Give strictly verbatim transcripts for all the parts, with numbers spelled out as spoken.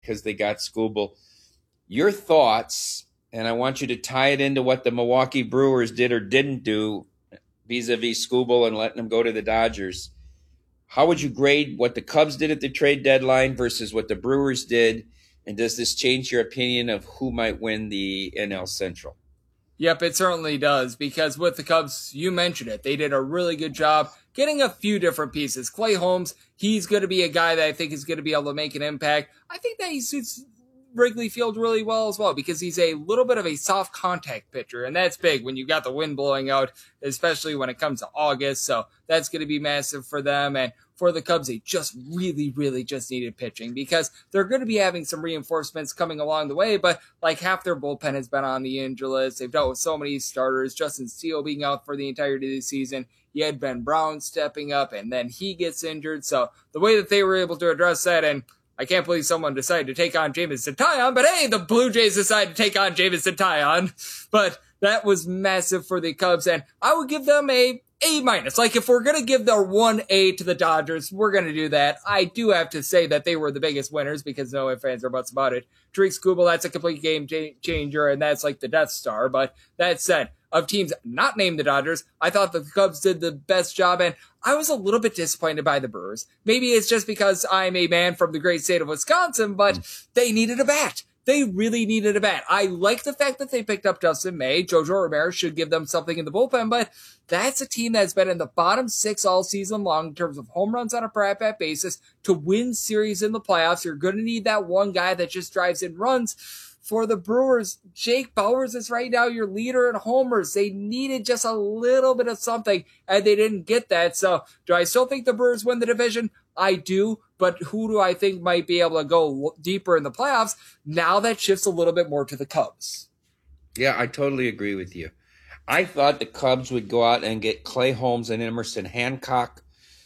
because they got Skubal. Your thoughts, and I want you to tie it into what the Milwaukee Brewers did or didn't do vis-a-vis Skubal and letting them go to the Dodgers. How would you grade what the Cubs did at the trade deadline versus what the Brewers did? And does this change your opinion of who might win the N L Central? Yep, it certainly does, because with the Cubs, you mentioned it, they did a really good job getting a few different pieces. Clay Holmes, he's going to be a guy that I think is going to be able to make an impact. I think that he suits Wrigley Field really well as well, because he's a little bit of a soft contact pitcher, and that's big when you've got the wind blowing out, especially when it comes to August. So that's going to be massive for them. And for the Cubs, they just really, really just needed pitching, because they're going to be having some reinforcements coming along the way, but like half their bullpen has been on the injury list. They've dealt with so many starters, Justin Steele being out for the entirety of the season. You had Ben Brown stepping up, and then he gets injured. So the way that they were able to address that, and I can't believe someone decided to take on Jameson Taillon, but hey, the Blue Jays decided to take on Jameson Taillon. But that was massive for the Cubs, and I would give them a A minus. Like, if we're going to give their one A to the Dodgers, we're going to do that. I do have to say that they were the biggest winners, because no fans are buts about it. Tarik Skubal, that's a complete game changer, and that's like the Death Star. But that said, of teams not named the Dodgers, I thought the Cubs did the best job, and I was a little bit disappointed by the Brewers. Maybe it's just because I'm a man from the great state of Wisconsin, but they needed a bat. They really needed a bat. I like the fact that they picked up Dustin May. Jojo Romero should give them something in the bullpen, but that's a team that's been in the bottom six all season long in terms of home runs on a per at-bat basis. To win series in the playoffs, you're going to need that one guy that just drives in runs. For the Brewers, Jake Bauers is right now your leader in homers. They needed just a little bit of something, and they didn't get that. So do I still think the Brewers win the division? I do, but who do I think might be able to go deeper in the playoffs? Now that shifts a little bit more to the Cubs. Yeah, I totally agree with you. I thought the Cubs would go out and get Clay Holmes and Emerson Hancock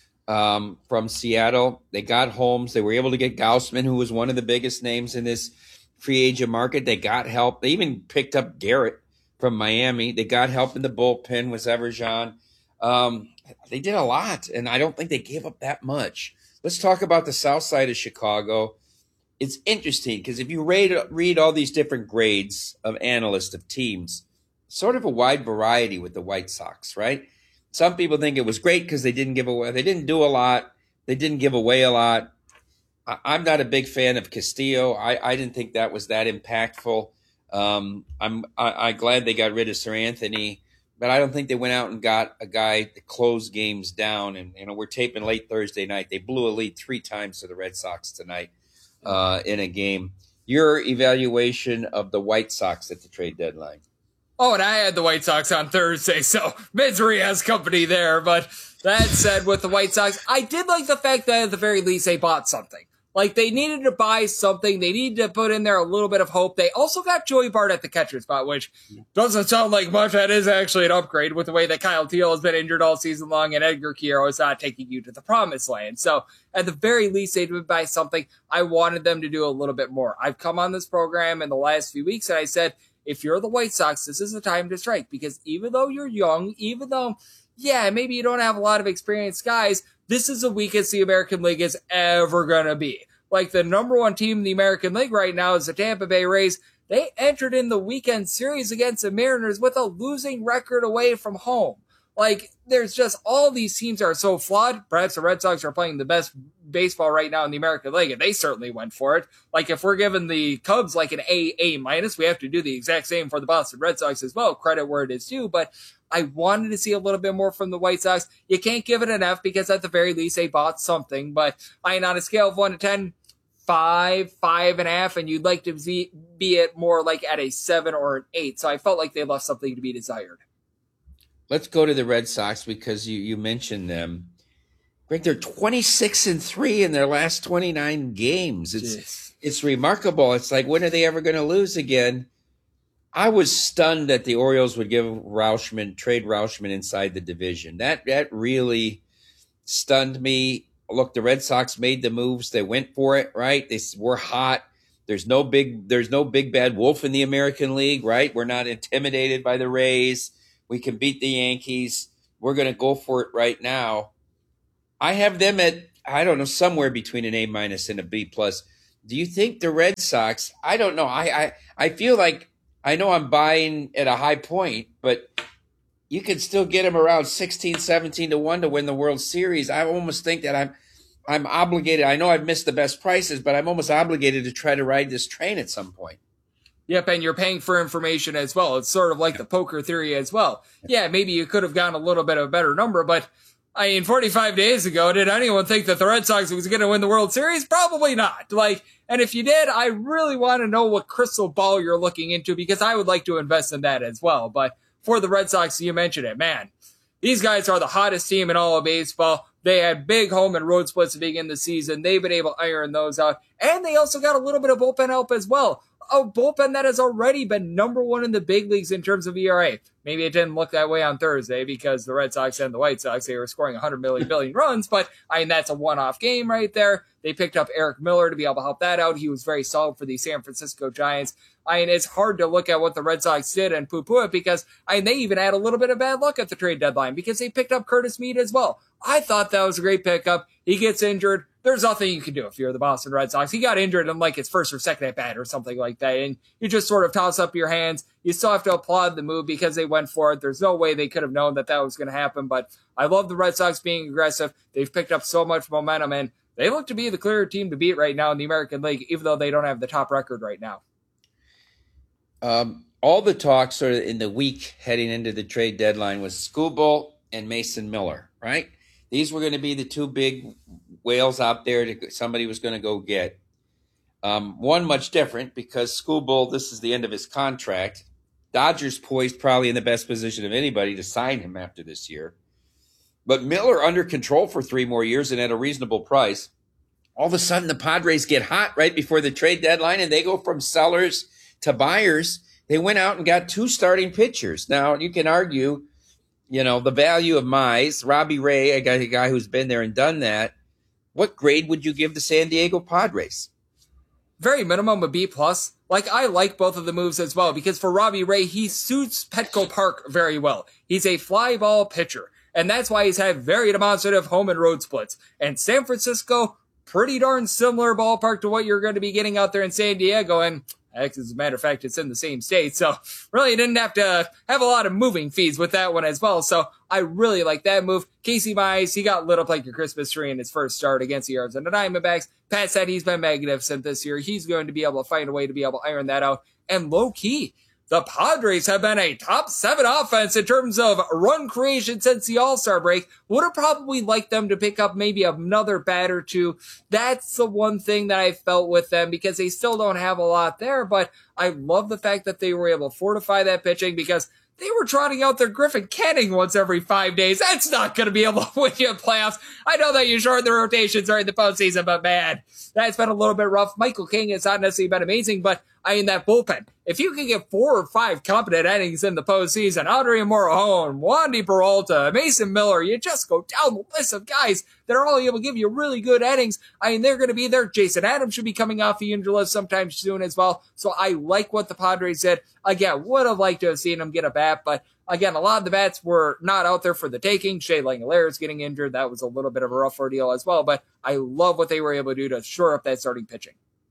um, from Seattle. They got Holmes. They were able to get Gausman, who was one of the biggest names in this free agent market. They got help. They even picked up Garrett from Miami. They got help in the bullpen with Everjan. Um, they did a lot, and I don't think they gave up that much. Let's talk about the south side of Chicago. It's interesting because if you read, read all these different grades of analysts of teams, sort of a wide variety with the White Sox, right? Some people think it was great because they didn't give away. They didn't do a lot. They didn't give away a lot. I'm not a big fan of Castillo. I, I didn't think that was that impactful. Um, I'm I, I'm glad they got rid of Sir Anthony, but I don't think they went out and got a guy to close games down. And you know, we're taping late Thursday night. They blew a lead three times to the Red Sox tonight uh, in a game. Your evaluation of the White Sox at the trade deadline? Oh, and I had the White Sox on Thursday, so misery has company there. But that said, with the White Sox, I did like the fact that at the very least they bought something. Like, they needed to buy something. They needed to put in there a little bit of hope. They also got Joey Bart at the catcher spot, which doesn't sound like much. That is actually an upgrade with the way that Kyle Teal has been injured all season long and Edgar Quiero is not taking you to the promised land. So, at the very least, they did buy something. I wanted them to do a little bit more. I've come on this program in the last few weeks and I said, if you're the White Sox, this is the time to strike. Because even though you're young, even though, yeah, maybe you don't have a lot of experienced guys, this is the weakest the American League is ever going to be. Like, the number one team in the American League right now is the Tampa Bay Rays. They entered in the weekend series against the Mariners with a losing record away from home. Like, there's just all these teams are so flawed. Perhaps the Red Sox are playing the best baseball right now in the American League, and they certainly went for it. Like, if we're giving the Cubs like an A, A minus, we have to do the exact same for the Boston Red Sox as well. Credit where it is due, but I wanted to see a little bit more from the White Sox. You can't give it an F because at the very least they bought something, but I mean, on a scale of one to ten, five, five and a half, and you'd like to be, be it more like at a seven or an eight. So I felt like they left something to be desired. Let's go to the Red Sox because you, you mentioned them. Greg, they're twenty-six and three in their last twenty-nine games. It's Jeez. It's remarkable. It's like, when are they ever going to lose again? I was stunned that the Orioles would give Rauschman, trade Rauschman inside the division. That that really stunned me. Look, the Red Sox made the moves. They went for it, right? They were hot. There's no big there's no big bad wolf in the American League, right? We're not intimidated by the Rays. We can beat the Yankees. We're going to go for it right now. I have them at, I don't know, somewhere between an A minus and a B plus. do you think the Red Sox, I don't know. I, I, I feel like I know I'm buying at a high point, but you can still get them around sixteen, seventeen to one to win the World Series. I almost think that I'm I'm obligated. I know I've missed the best prices, but I'm almost obligated to try to ride this train at some point. Yep, and you're paying for information as well. It's sort of like the poker theory as well. Yeah, maybe you could have gotten a little bit of a better number, but I mean, forty-five days ago, did anyone think that the Red Sox was going to win the World Series? Probably not. Like, and if you did, I really want to know what crystal ball you're looking into, because I would like to invest in that as well. But for the Red Sox, you mentioned it, man. These guys are the hottest team in all of baseball. They had big home and road splits to begin the season. They've been able to iron those out. And they also got a little bit of bullpen help as well. A bullpen that has already been number one in the big leagues in terms of E R A. Maybe it didn't look that way on Thursday because the Red Sox and the White Sox, they were scoring one hundred million billion runs, but I mean, that's a one-off game right there. They picked up Eric Miller to be able to help that out. He was very solid for the San Francisco Giants. I mean, it's hard to look at what the Red Sox did and poo-poo it because, I mean, they even had a little bit of bad luck at the trade deadline because they picked up Curtis Mead as well. I thought that was a great pickup. He gets injured. There's nothing you can do if you're the Boston Red Sox. He got injured in like his first or second at bat or something like that. And you just sort of toss up your hands. You still have to applaud the move because they went for it. There's no way they could have known that that was going to happen. But I love the Red Sox being aggressive. They've picked up so much momentum, and they look to be the clearer team to beat right now in the American League, even though they don't have the top record right now. Um, all the talk sort of in the week heading into the trade deadline was Skubal and Mason Miller, right? These were going to be the two big whales out there that somebody was going to go get. Um, one much different because Skubal, this is the end of his contract. Dodgers poised probably in the best position of anybody to sign him after this year. But Miller under control for three more years and at a reasonable price. All of a sudden the Padres get hot right before the trade deadline and they go from sellers to buyers. They went out and got two starting pitchers. Now you can argue, you know, the value of Mize, Robbie Ray, a guy, a guy who's been there and done that. What grade would you give the San Diego Padres? Very minimum a B plus. Like, I like both of the moves as well because for Robbie Ray, he suits Petco Park very well. He's a fly ball pitcher, and that's why he's had very demonstrative home and road splits. And San Francisco, pretty darn similar ballpark to what you're going to be getting out there in San Diego, and as a matter of fact, it's in the same state, so really didn't have to have a lot of moving fees with that one as well. So I really like that move. Casey Mize, he got lit up like your Christmas tree in his first start against the Arizona Diamondbacks. Pat said he's been magnificent this year. He's going to be able to find a way to be able to iron that out. And low key, the Padres have been a top seven offense in terms of run creation since the All-Star break. Would have probably liked them to pick up maybe another bat or two. That's the one thing that I felt with them because they still don't have a lot there. But I love the fact that they were able to fortify that pitching because they were trotting out their Griffin Canning once every five days. That's not going to be able to win you in playoffs. I know that you shorten the rotations during the postseason, but man, that's been a little bit rough. Michael King has not necessarily been amazing, but I mean, that bullpen, if you can get four or five competent innings in the postseason, Adrian Morejon, Wandy Peralta, Mason Miller, you just go down the list of guys that are all able to give you really good innings. I mean, they're going to be there. Jason Adams should be coming off the injury list sometime soon as well. So I like what the Padres did. Again, would have liked to have seen them get a bat, but again, a lot of the bats were not out there for the taking. Shea Langeliers is getting injured. That was a little bit of a rough ordeal as well, but I love what they were able to do to shore up that starting pitching.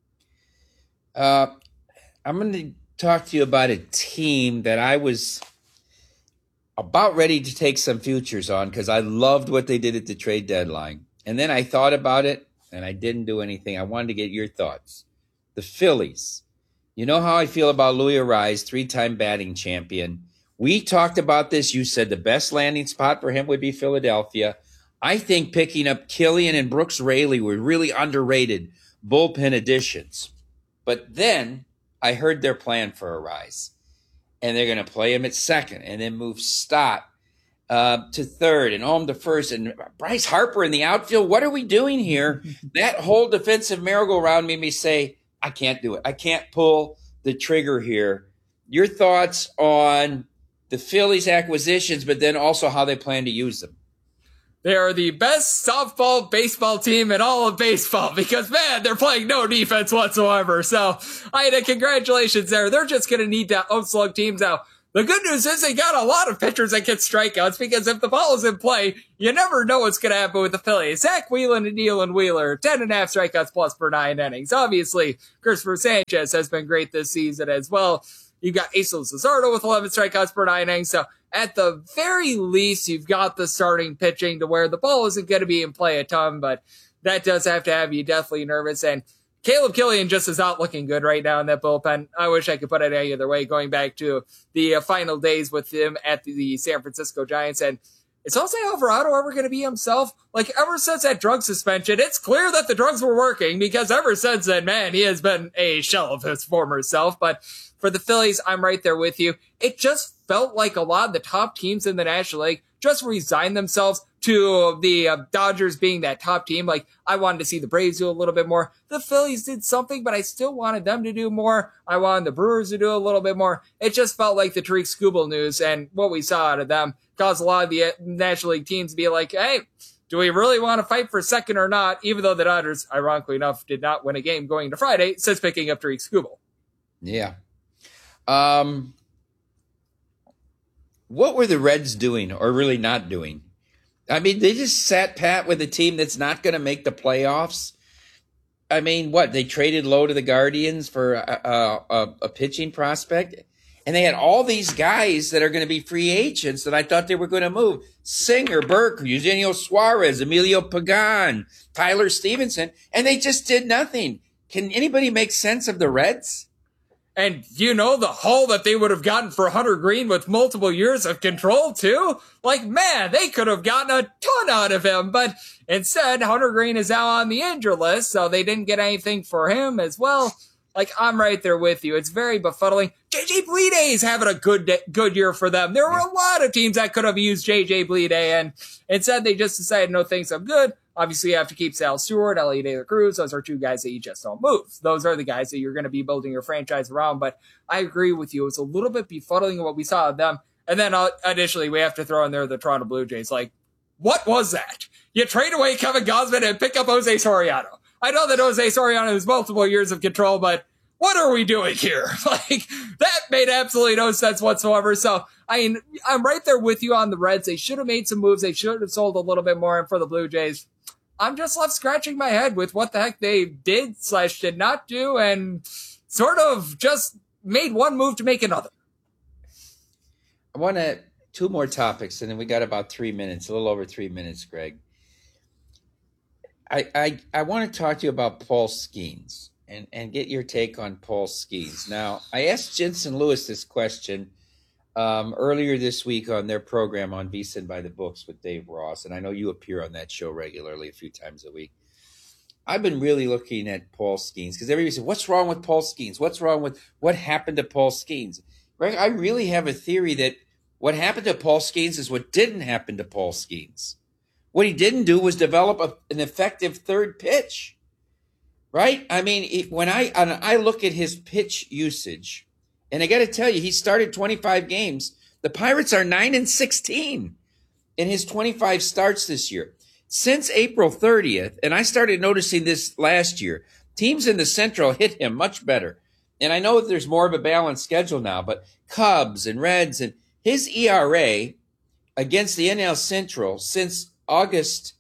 Uh, I'm going to talk to you about a team that I was about ready to take some futures on because I loved what they did at the trade deadline. And then I thought about it, and I didn't do anything. I wanted to get your thoughts. The Phillies. You know how I feel about Luis Arraez, three-time batting champion. We talked about this. You said the best landing spot for him would be Philadelphia. I think picking up Killian and Brooks Raley were really underrated bullpen additions. But then I heard their plan for Arraez, and they're going to play him at second and then move Stott uh, to third and Ohm to first and Bryce Harper in the outfield. What are we doing here? That whole defensive merry-go-round made me say, I can't do it. I can't pull the trigger here. Your thoughts on the Phillies acquisitions, but then also how they plan to use them? They are the best softball baseball team in all of baseball because, man, they're playing no defense whatsoever. So, I mean, congratulations there. They're just going to need to outslug teams out. The good news is they got a lot of pitchers that get strikeouts because if the ball is in play, you never know what's going to happen with the Phillies. Zach Wheelan and Nealon Wheeler, ten and a half strikeouts plus per nine innings. Obviously, Christopher Sanchez has been great this season as well. You've got Ace Luzardo with eleven strikeouts per nine innings. So at the very least, you've got the starting pitching to where the ball isn't going to be in play a ton, but that does have to have you definitely nervous. And Caleb Killian just is not looking good right now in that bullpen. I wish I could put it any other way, going back to the uh, final days with him at the, the San Francisco Giants. And is Jose Alvarado ever going to be himself? Like, ever since that drug suspension, it's clear that the drugs were working, because ever since then, man, he has been a shell of his former self. But for the Phillies, I'm right there with you. It just felt like a lot of the top teams in the National League just resigned themselves to the uh, Dodgers being that top team. Like, I wanted to see the Braves do a little bit more. The Phillies did something, but I still wanted them to do more. I wanted the Brewers to do a little bit more. It just felt like the Tariq Skubal news and what we saw out of them caused a lot of the National League teams to be like, hey, do we really want to fight for second or not? Even though the Dodgers, ironically enough, did not win a game going to Friday since picking up Tariq Skubal. Yeah. Um, what were the Reds doing or really not doing? I mean, they just sat pat with a team that's not going to make the playoffs. I mean, what? They traded low to the Guardians for a, a, a pitching prospect. And they had all these guys that are going to be free agents that I thought they were going to move. Singer, Burke, Eugenio Suarez, Emilio Pagan, Tyler Stevenson. And they just did nothing. Can anybody make sense of the Reds? And you know the haul that they would have gotten for Hunter Green with multiple years of control too? Like, man, they could have gotten a ton out of him, but instead Hunter Green is out on the injured list, so they didn't get anything for him as well. Like, I'm right there with you. It's very befuddling. J J Bleday is having a good day, good year for them. There were a lot of teams that could have used J J Bleday, and instead they just decided, no thanks, I'm good. Obviously, you have to keep Sal Stewart, Ellie De La Cruz. Those are two guys that you just don't move. Those are the guys that you're going to be building your franchise around. But I agree with you. It's a little bit befuddling what we saw of them. And then uh, additionally, we have to throw in there the Toronto Blue Jays. Like, what was that? You trade away Kevin Gausman and pick up Jose Soriano. I know that Jose Soriano has multiple years of control, but what are we doing here? Like, that made absolutely no sense whatsoever. So, I mean, I'm right there with you on the Reds. They should have made some moves. They should have sold a little bit more. And for the Blue Jays, I'm just left scratching my head with what the heck they did slash did not do, and sort of just made one move to make another. I want to two more topics, and then we got about three minutes, a little over three minutes, Greg. I I, I want to talk to you about Paul Skeens and, and get your take on Paul Skeens. Now, I asked Jensen Lewis this question Um, earlier this week on their program on VSiN by the Books with Dave Ross, and I know you appear on that show regularly a few times a week. I've been really looking at Paul Skeens because everybody says, what's wrong with Paul Skeens? What's wrong with what happened to Paul Skeens? Greg, I really have a theory that what happened to Paul Skeens is what didn't happen to Paul Skeens. What he didn't do was develop a, an effective third pitch, right? I mean, it, when I I look at his pitch usage, and I got to tell you, he started twenty-five games. The Pirates are nine and sixteen in his twenty-five starts this year. Since April thirtieth, and I started noticing this last year, teams in the Central hit him much better. And I know that there's more of a balanced schedule now, but Cubs and Reds, and his E R A against the N L Central since August,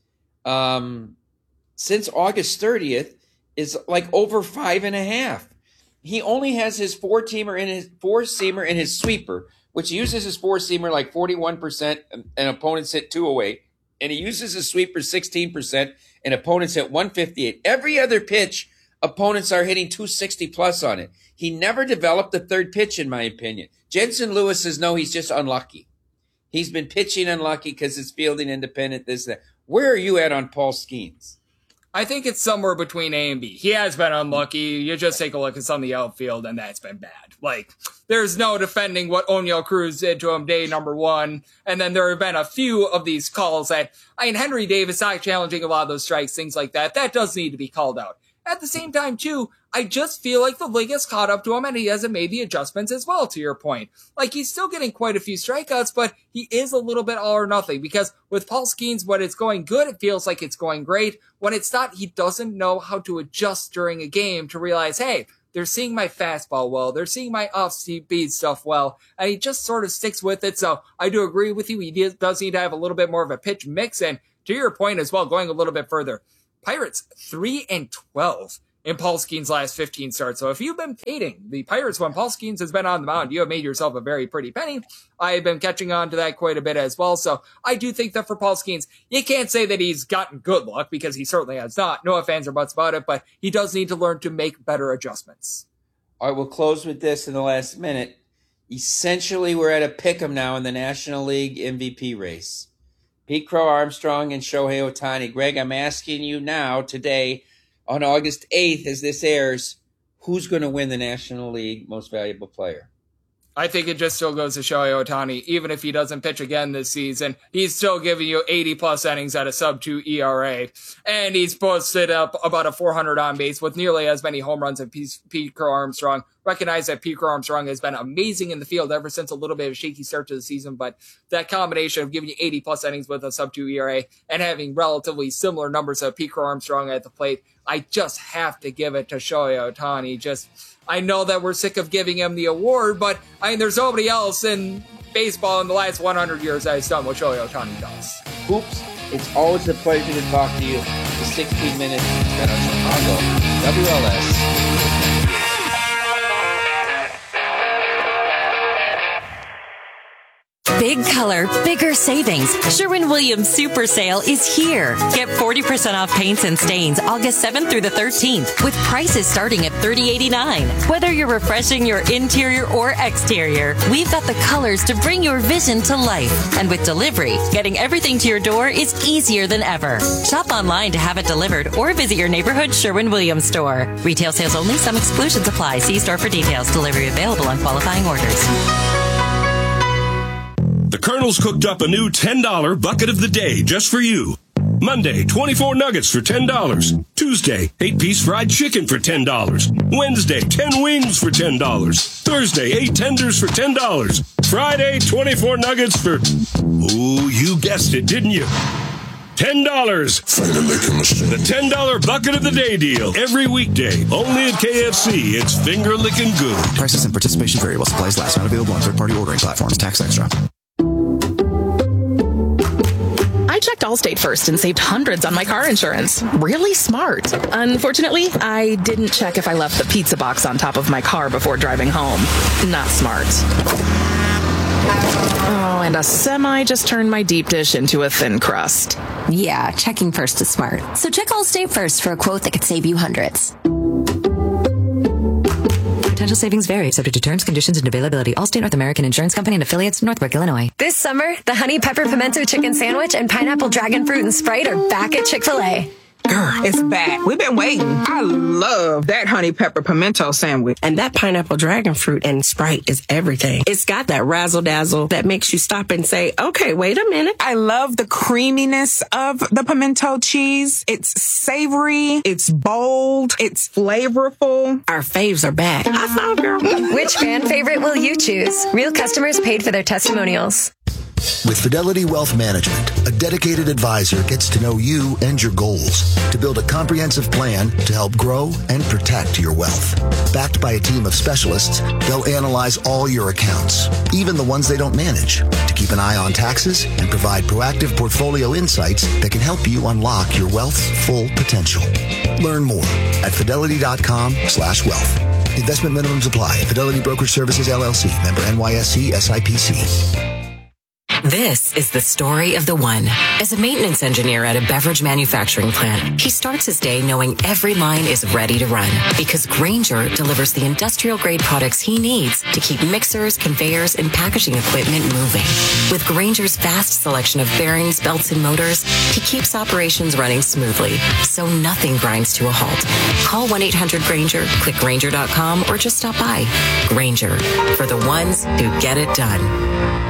um, since August thirtieth is like over five and a half. He only has his four-teamer in his four-seamer in his sweeper, which he uses his four-seamer like forty-one percent, and opponents hit two away. And he uses his sweeper sixteen percent, and opponents hit one fifty-eight. Every other pitch, opponents are hitting two sixty plus on it. He never developed the third pitch, in my opinion. Jensen Lewis says, no, he's just unlucky. He's been pitching unlucky because it's fielding independent, this, that. Where are you at on Paul Skeens? I think it's somewhere between A and B. He has been unlucky. You just take a look at some of the outfield, and that's been bad. Like, there's no defending what Oneil Cruz did to him day number one. And then there have been a few of these calls that, I mean, Henry Davis not challenging a lot of those strikes, things like that. That does need to be called out. At the same time, too, I just feel like the league has caught up to him and he hasn't made the adjustments as well, to your point. Like, he's still getting quite a few strikeouts, but he is a little bit all or nothing, because with Paul Skeens, when it's going good, it feels like it's going great. When it's not, he doesn't know how to adjust during a game to realize, hey, They're seeing my fastball well. They're seeing my off-speed stuff well. And he just sort of sticks with it. So I do agree with you. He does need to have a little bit more of a pitch mix. And to your point as well, going a little bit further, Pirates three and twelve in Paul Skeens' last fifteen starts. So if you've been fading the Pirates when Paul Skeens has been on the mound, you have made yourself a very pretty penny. I have been catching on to that quite a bit as well. So I do think that for Paul Skeens, you can't say that he's gotten good luck because he certainly has not. No ifs, ands, or buts about it, but he does need to learn to make better adjustments. All right, we'll close with this in the last minute. Essentially, we're at a pick'em now in the National League M V P race. Pete Crow Armstrong and Shohei Ohtani. Greg, I'm asking you now, today, on August eighth, as this airs, who's going to win the National League Most Valuable Player? I think it just still goes to Shohei Ohtani. Even if he doesn't pitch again this season, he's still giving you eighty plus innings at a sub two E R A. And he's posted up about a four hundred on base with nearly as many home runs as Pete Crow Armstrong. Recognize that Pete Crow Armstrong has been amazing in the field ever since a little bit of a shaky start to the season, but that combination of giving you eighty plus innings with a sub two E R A and having relatively similar numbers of Pete Crow Armstrong at the plate, I just have to give it to Shohei Ohtani. Just, I know that we're sick of giving him the award, but I mean, there's nobody else in baseball in the last one hundred years that has done what Shohei Ohtani does. Hoops, it's always a pleasure to talk to you. The sixteen minutes spent on Chicago, W L S. Big color, bigger savings. Sherwin-Williams Super Sale is here. Get forty percent off paints and stains August seventh through the thirteenth with prices starting at thirty eighty-nine. Whether you're refreshing your interior or exterior, we've got the colors to bring your vision to life. And with delivery, getting everything to your door is easier than ever. Shop online to have it delivered or visit your neighborhood Sherwin-Williams store. Retail sales only. Some exclusions apply. See store for details. Delivery available on qualifying orders. The Colonel's cooked up a new ten dollar bucket of the day just for you. Monday, twenty-four nuggets for ten dollars. Tuesday, eight piece fried chicken for ten dollars. Wednesday, ten wings for ten dollars. Thursday, eight tenders for ten dollars. Friday, twenty-four nuggets for... Oh, you guessed it, didn't you? ten dollars. The ten dollar bucket of the day deal. Every weekday. Only at K F C. It's finger licking good. Prices and participation vary while supplies last. Not available on third-party ordering platforms. Tax extra. I checked Allstate first and saved hundreds on my car insurance. Really smart. Unfortunately, I didn't check if I left the pizza box on top of my car before driving home. Not smart. Oh, and a semi just turned my deep dish into a thin crust. Yeah, checking first is smart. So check Allstate first for a quote that could save you hundreds. Potential savings vary, subject to terms, conditions, and availability. Allstate North American Insurance Company and affiliates, Northbrook, Illinois. This summer, the Honey Pepper Pimento Chicken Sandwich and Pineapple Dragon Fruit and Sprite are back at Chick-fil-A. Girl, it's back. We've been waiting. I love that honey pepper pimento sandwich. And that pineapple dragon fruit and Sprite is everything. It's got that razzle dazzle that makes you stop and say, okay, wait a minute. I love the creaminess of the pimento cheese. It's savory. It's bold. It's flavorful. Our faves are back. I found girl. Which fan favorite will you choose? Real customers paid for their testimonials. With Fidelity Wealth Management, a dedicated advisor gets to know you and your goals to build a comprehensive plan to help grow and protect your wealth. Backed by a team of specialists, they'll analyze all your accounts, even the ones they don't manage, to keep an eye on taxes and provide proactive portfolio insights that can help you unlock your wealth's full potential. Learn more at fidelity.com slash wealth. Investment minimums apply. Fidelity Brokerage Services, L L C. Member N Y S E, S I P C. This is the story of the one. As a maintenance engineer at a beverage manufacturing plant, he starts his day knowing every line is ready to run because Grainger delivers the industrial-grade products he needs to keep mixers, conveyors, and packaging equipment moving. With Grainger's vast selection of bearings, belts, and motors, he keeps operations running smoothly, so nothing grinds to a halt. Call one eight hundred Grainger, click Grainger dot com, or just stop by. Grainger, for the ones who get it done.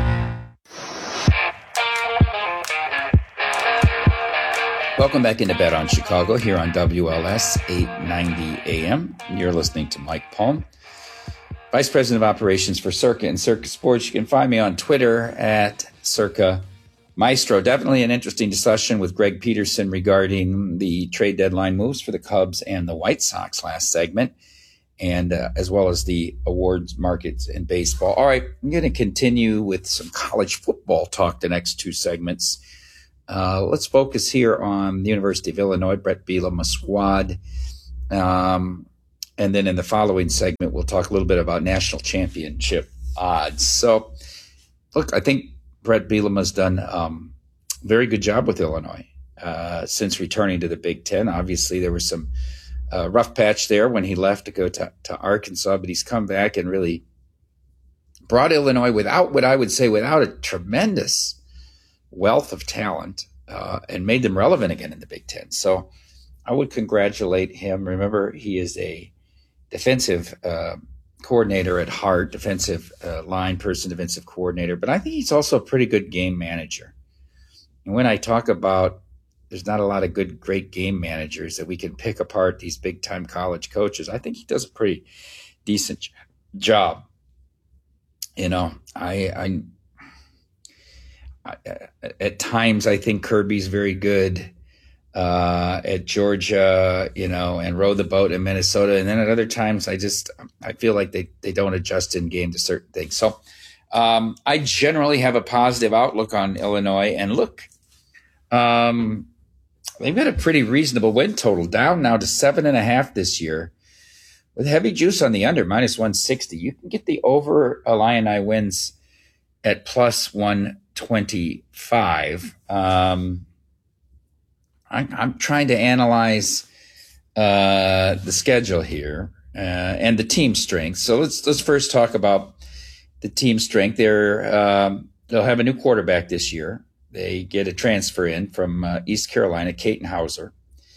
Welcome back into Bet on Chicago here on W L S eight ninety A M. You're listening to Mike Palm, Vice President of Operations for Circa and Circa Sports. You can find me on Twitter at Circa Maestro. Definitely an interesting discussion with Greg Peterson regarding the trade deadline moves for the Cubs and the White Sox last segment. and uh, as well as the awards markets in baseball. All right, I'm going to continue with some college football talk the next two segments. Uh, let's focus here on the University of Illinois, Bret Bielema squad. Um, and then in the following segment, we'll talk a little bit about national championship odds. So, look, I think Bret Bielema's done um, a very good job with Illinois uh, since returning to the Big Ten. Obviously, there was some uh, rough patch there when he left to go to, to Arkansas, but he's come back and really brought Illinois without what I would say without a tremendous wealth of talent uh, and made them relevant again in the Big Ten. So I would congratulate him. Remember, he is a defensive uh, coordinator at heart, defensive uh, line person, defensive coordinator, but I think he's also a pretty good game manager. And when I talk about there's not a lot of good, great game managers that we can pick apart these big-time college coaches, I think he does a pretty decent job. You know, I, I, I at times I think Kirby's very good uh, at Georgia, you know, and row the boat in Minnesota. And then at other times, I just, I feel like they, they don't adjust in game to certain things. So um, I generally have a positive outlook on Illinois. And look, um, they've got a pretty reasonable win total, down now to seven and a half this year with heavy juice on the under, minus one sixty. You can get the over Illini wins at plus one twenty-five. Um, I'm, I'm trying to analyze uh, the schedule here uh, and the team strength. So let's let's first talk about the team strength. They're um, they'll have a new quarterback this year. They get a transfer in from uh, East Carolina, Caton Hauser,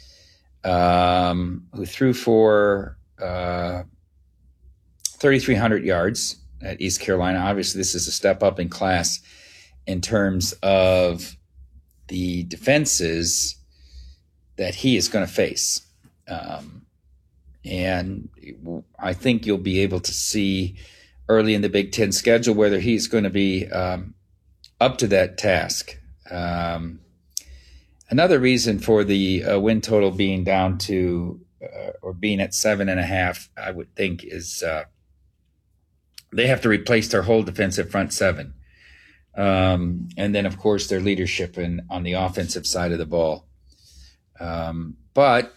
um, who threw for uh, thirty-three hundred yards at East Carolina. Obviously, this is a step up in class in terms of the defenses that he is going to face. Um, and I think you'll be able to see early in the Big Ten schedule whether he's going to be um, up to that task. Um, another reason for the uh, win total being down to uh, or being at seven and a half, I would think, is uh, they have to replace their whole defensive front seven. Um, and then, of course, their leadership in, on the offensive side of the ball. Um, but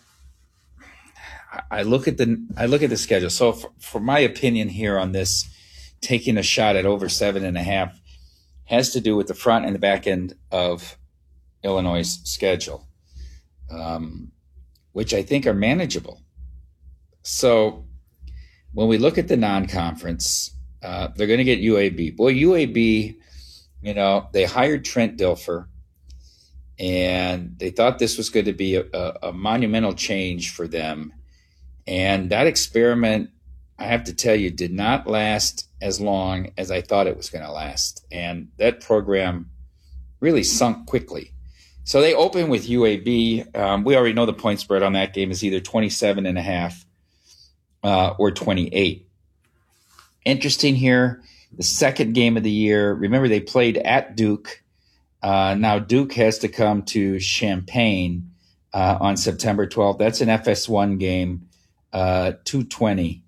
I look at the I look at the schedule. So, for, for my opinion here on this, taking a shot at over seven and a half has to do with the front and the back end of Illinois' schedule, um, which I think are manageable. So, when we look at the non-conference, uh, they're going to get U A B. Boy, U A B, you know, they hired Trent Dilfer. And they thought this was going to be a, a, a monumental change for them. And that experiment, I have to tell you, did not last as long as I thought it was going to last. And that program really sunk quickly. So they open with U A B. Um, we already know the point spread on that game is either twenty-seven and a half uh, or twenty-eight. Interesting here, the second game of the year. Remember, they played at Duke. Uh, now Duke has to come to Champaign uh, on September twelfth. That's an F S one game, uh, two twenty,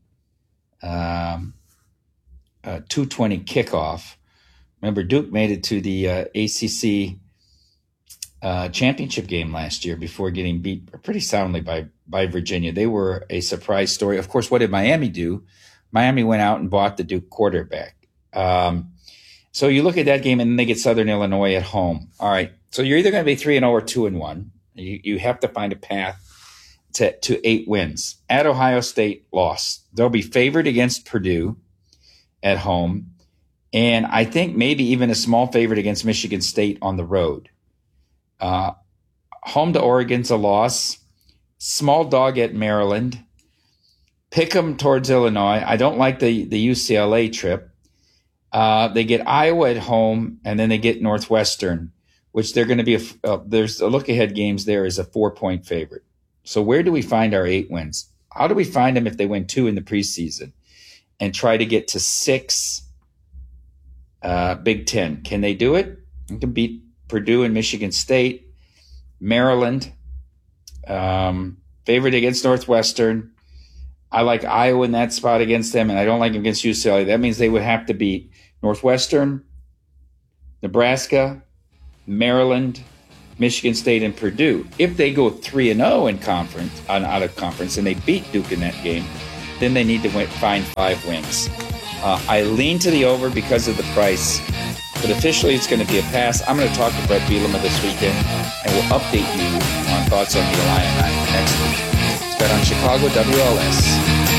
um, uh, two twenty kickoff. Remember, Duke made it to the uh, A C C uh, championship game last year before getting beat pretty soundly by by Virginia. They were a surprise story. Of course, what did Miami do? Miami went out and bought the Duke quarterback. Um, So you look at that game, and then they get Southern Illinois at home. All right. So you're either going to be three and zero or two and one. You you have to find a path to to eight wins. At Ohio State, loss. They'll be favored against Purdue at home, and I think maybe even a small favorite against Michigan State on the road. Uh, home to Oregon's a loss. Small dog at Maryland. Pick them towards Illinois. I don't like the the U C L A trip. Uh, they get Iowa at home, and then they get Northwestern, which they're going to be, a, uh, there's a look-ahead games there is a four-point favorite. So where do we find our eight wins? How do we find them if they win two in the preseason and try to get to six uh, Big Ten? Can they do it? They can beat Purdue and Michigan State, Maryland, um, favorite against Northwestern, I like Iowa in that spot against them, and I don't like them against U C L A. That means they would have to beat Northwestern, Nebraska, Maryland, Michigan State, and Purdue. If they go three and zero in conference, on out of conference, and they beat Duke in that game, then they need to win, find five wins. Uh, I lean to the over because of the price, but officially it's going to be a pass. I'm going to talk to Brett Bielema this weekend, and we'll update you on thoughts on the Illini next week. It's Bet on Chicago, W L S.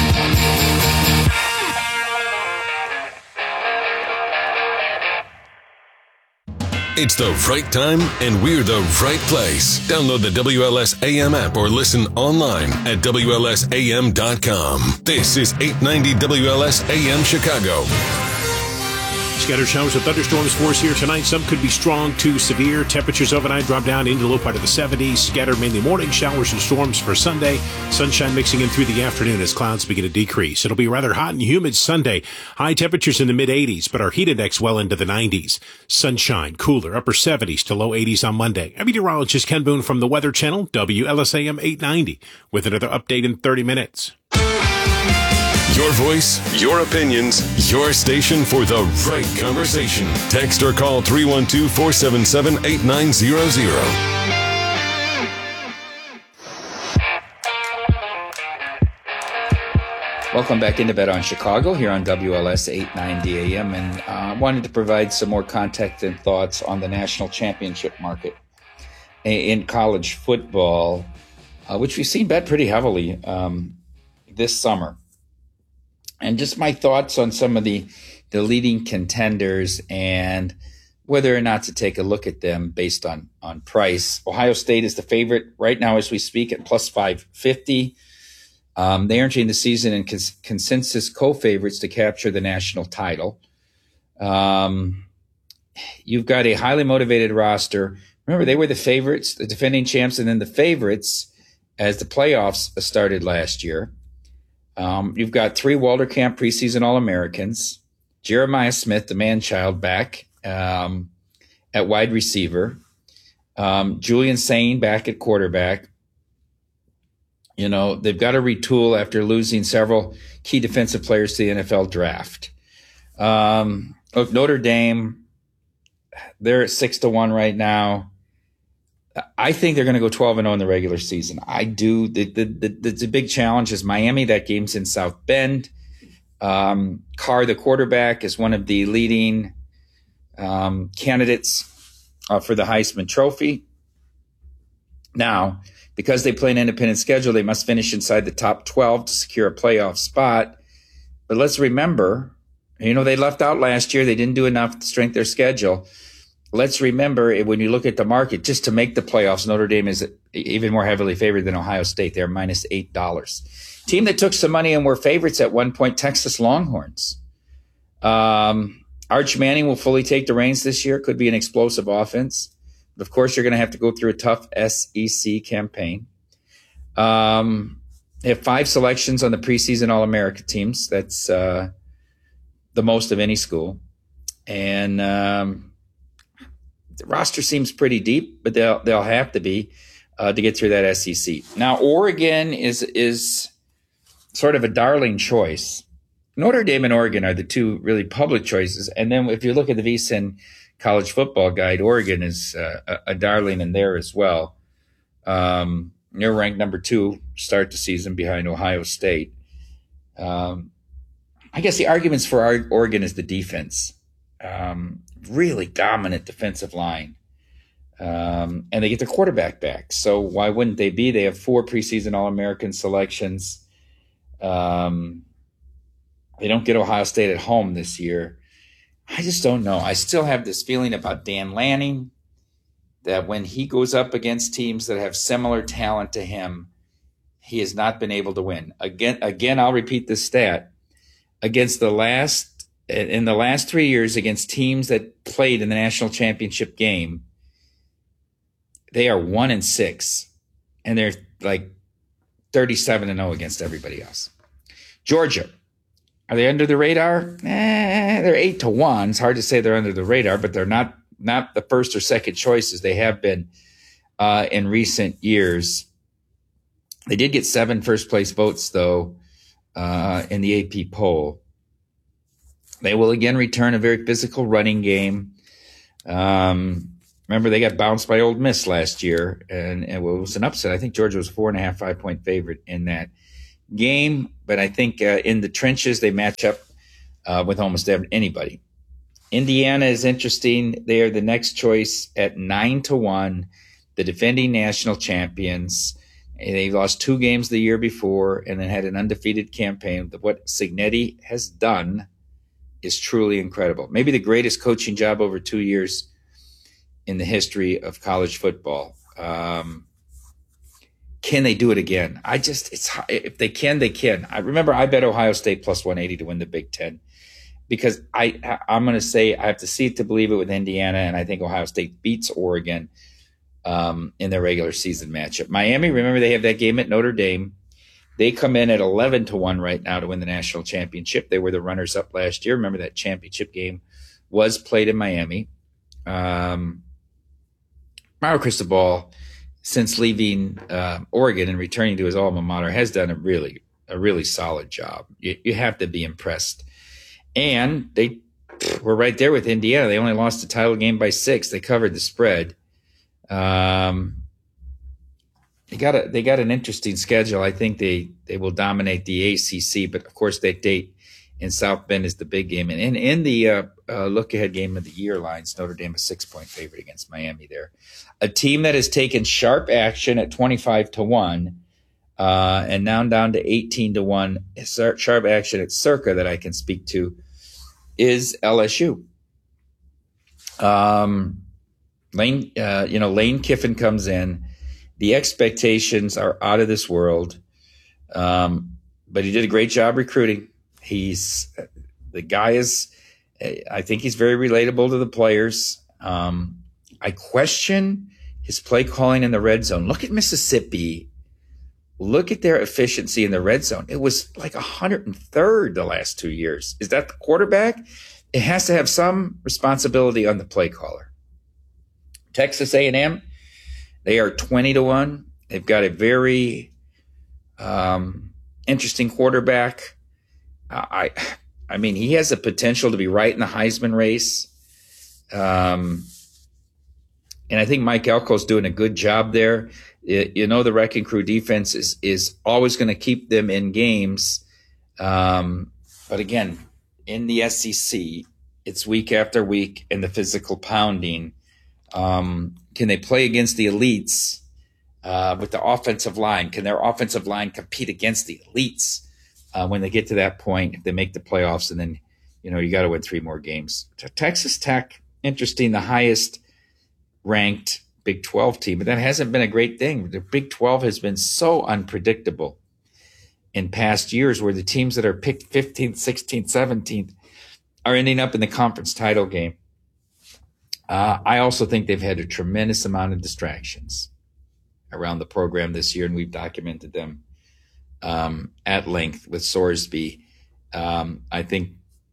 It's the right time, and we're the right place. Download the W L S A M app or listen online at W L S A M dot com. This is eight ninety W L S A M Chicago. Scattered showers and thunderstorms for us here tonight. Some could be strong to severe. Temperatures overnight drop down into the low part of the seventies. Scattered mainly morning showers and storms for Sunday. Sunshine mixing in through the afternoon as clouds begin to decrease. It'll be rather hot and humid Sunday. High temperatures in the mid eighties, but our heat index well into the nineties. Sunshine, cooler, upper seventies to low eighties on Monday. I'm meteorologist Ken Boone from the Weather Channel, W L S A M eight ninety, with another update in thirty minutes. Your voice, your opinions, your station for the right conversation. Text or call three one two, four seven seven, eight nine zero zero. Welcome back into Bet on Chicago here on W L S eight ninety A M, and I uh, wanted to provide some more context and thoughts on the national championship market in college football, uh, which we've seen bet pretty heavily um, this summer. And just my thoughts on some of the, the leading contenders and whether or not to take a look at them based on, on price. Ohio State is the favorite right now as we speak at plus five fifty. Um, they are entering the season in cons- consensus co-favorites to capture the national title. Um, you've got a highly motivated roster. Remember, they were the favorites, the defending champs, and then the favorites as the playoffs started last year. Um, you've got three Walter Camp preseason All-Americans, Jeremiah Smith, the man-child, back um, at wide receiver, um, Julian Sain back at quarterback. You know, they've got to retool after losing several key defensive players to the N F L draft. Um, look, Notre Dame, they're at six to one right now. I think they're going to go twelve and oh in the regular season. I do. The, the, the, the big challenge is Miami. That game's in South Bend. Um, Carr, the quarterback, is one of the leading um, candidates uh, for the Heisman Trophy. Now, because they play an independent schedule, they must finish inside the top twelve to secure a playoff spot. But let's remember, you know, they left out last year. They didn't do enough to strengthen their schedule. Let's remember, when you look at the market, just to make the playoffs, Notre Dame is even more heavily favored than Ohio State. They're minus eight dollars. Team that took some money and were favorites at one point, Texas Longhorns. Um, Arch Manning will fully take the reins this year. Could be an explosive offense. But of course, you're going to have to go through a tough S E C campaign. Um, they have five selections on the preseason All-America teams. That's uh, the most of any school. And um, the roster seems pretty deep, but they'll they'll have to be uh, to get through that S E C. Now, Oregon is is sort of a darling choice. Notre Dame and Oregon are the two really public choices. And then if you look at the V S I N College Football Guide, Oregon is uh, a, a darling in there as well. Um, they're ranked number two start the season behind Ohio State. Um, I guess the arguments for our, Oregon is the defense. Um, really dominant defensive line. Um, and they get their quarterback back. So why wouldn't they be? They have four preseason All-American selections. Um, they don't get Ohio State at home this year. I just don't know. I still have this feeling about Dan Lanning that when he goes up against teams that have similar talent to him, he has not been able to win. Again, again, I'll repeat this stat. Against the last, in the last three years, against teams that played in the national championship game, they are one and six, and they're like thirty-seven and oh against everybody else. Georgia, are they under the radar? Eh, they're eight to one. It's hard to say they're under the radar, but they're not not the first or second choices they have been uh, in recent years. They did get seven first place votes though uh, in the A P poll. They will again return a very physical running game. Um, remember, they got bounced by Ole Miss last year, and, and it was an upset. I think Georgia was four and a half, five point favorite in that game. But I think uh, in the trenches, they match up uh, with almost anybody. Indiana is interesting. They are the next choice at nine to one, the defending national champions. They lost two games the year before and then had an undefeated campaign. What Cignetti has done is truly incredible. Maybe the greatest coaching job over two years in the history of college football. Um, can they do it again? I just, it's if they can, they can. I remember I bet Ohio State plus one eighty to win the Big Ten because I, I'm going to say I have to see it to believe it with Indiana, and I think Ohio State beats Oregon um, in their regular season matchup. Miami, remember they have that game at Notre Dame. They come in at eleven to one right now to win the national championship. They were the runners up last year. Remember that championship game was played in Miami. Um, Mario Cristobal, since leaving uh, Oregon and returning to his alma mater, has done a really, a really solid job. You, you have to be impressed. And they were right there with Indiana. They only lost the title game by six. They covered the spread. Um, They got a, they got an interesting schedule. I think they, they will dominate the A C C, but of course that date in South Bend is the big game. And in, in the uh, uh, look-ahead game of the year lines, Notre Dame a six-point favorite against Miami there. A team that has taken sharp action at twenty-five to one uh, and now down to eighteen to one, sharp action at circa that I can speak to, is L S U. Um, Lane, uh, you know, Lane Kiffin comes in. The expectations are out of this world, um, but he did a great job recruiting. He's the guy is, I think he's very relatable to the players. Um, I question his play calling in the red zone. Look at Mississippi. Look at their efficiency in the red zone. It was like one hundred third the last two years. Is that the quarterback? It has to have some responsibility on the play caller. Texas A and M. They are twenty to one. They've got a very um, interesting quarterback. Uh, I, I mean, he has the potential to be right in the Heisman race. Um, and I think Mike Elko's doing a good job there. It, you know, the Wrecking Crew defense is, is always going to keep them in games. Um, but again, in the S E C, it's week after week and the physical pounding. Um, Can they play against the elites uh, with the offensive line? Can their offensive line compete against the elites uh, when they get to that point, if they make the playoffs? And then, you know, you got to win three more games. Texas Tech, interesting, the highest ranked Big twelve team, but that hasn't been a great thing. The Big twelve has been so unpredictable in past years where the teams that are picked fifteenth, sixteenth, seventeenth are ending up in the conference title game. Uh, I also think they've had a tremendous amount of distractions around the program this year, and we've documented them um, at length with Sorsby. Um, I think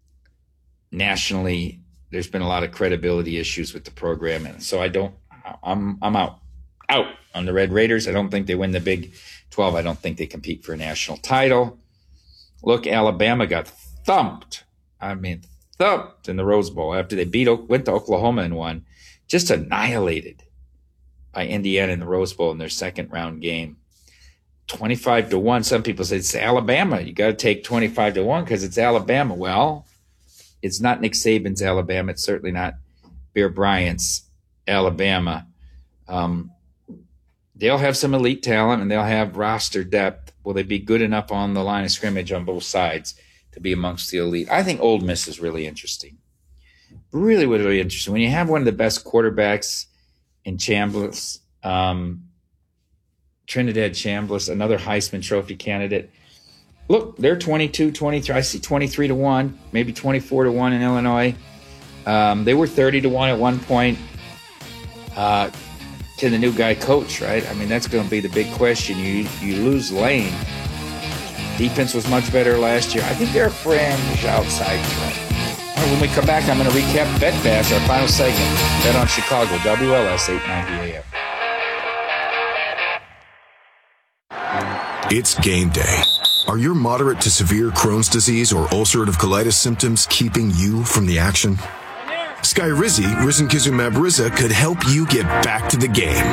nationally there's been a lot of credibility issues with the program, and so I don't. I'm I'm out out on the Red Raiders. I don't think they win the Big twelve. I don't think they compete for a national title. Look, Alabama got thumped. I mean. Thumped in the Rose Bowl after they beat went to Oklahoma and won, just annihilated by Indiana in the Rose Bowl in their second round game. twenty-five to one. Some people say it's Alabama. You got to take twenty-five to one because it's Alabama. Well, it's not Nick Saban's Alabama. It's certainly not Bear Bryant's Alabama. Um, they'll have some elite talent and they'll have roster depth. Will they be good enough on the line of scrimmage on both sides to be amongst the elite? I think Ole Miss is really interesting. Really, really, really interesting. When you have one of the best quarterbacks in Chambliss, um, Trinidad Chambliss, another Heisman Trophy candidate. Look, they're twenty-two, twenty-three. I see twenty-three to one, maybe twenty-four to one in Illinois. Um, they were thirty to one at one point. Uh, can the new guy coach, right? I mean, that's going to be the big question. You, you lose Lane. Defense was much better last year. I think they're a fringe outside threat. All right, when we come back, I'm going to recap Bet Bash, our final segment. Bet on Chicago, W L S eight ninety A M. It's game day. Are your moderate to severe Crohn's disease or ulcerative colitis symptoms keeping you from the action? Skyrizi, risankizumab Riza, could help you get back to the game.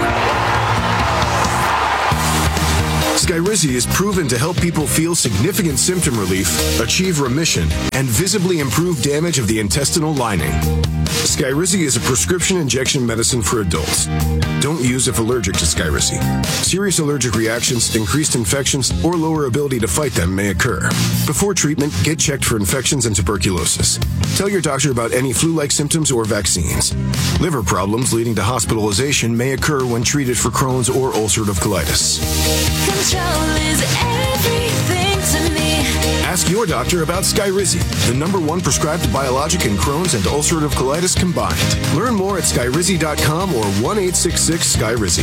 Skyrizi is proven to help people feel significant symptom relief, achieve remission, and visibly improve damage of the intestinal lining. Skyrizi is a prescription injection medicine for adults. Don't use if allergic to Skyrizi. Serious allergic reactions, increased infections, or lower ability to fight them may occur. Before treatment, get checked for infections and tuberculosis. Tell your doctor about any flu-like symptoms or vaccines. Liver problems leading to hospitalization may occur when treated for Crohn's or ulcerative colitis. Control is everything to me. Ask your doctor about Skyrizi, the number one prescribed biologic in Crohn's and ulcerative colitis combined. Learn more at skyrizi dot com or one eight six six Skyrizi.